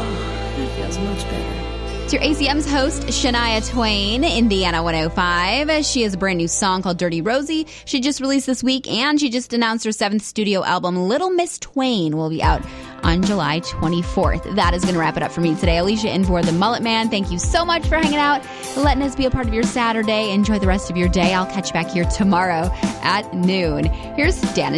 That feels much better. It's your ACM's host, Shania Twain, Indiana 105. She has a brand new song called Dirty Rosie. She just released this week, and she just announced her 7th studio album, Little Miss Twain, will be out on July 24th. That is going to wrap it up for me today. Alicia in for the Mullet Man. Thank you so much for hanging out, letting us be a part of your Saturday. Enjoy the rest of your day. I'll catch you back here tomorrow at noon. Here's Dan and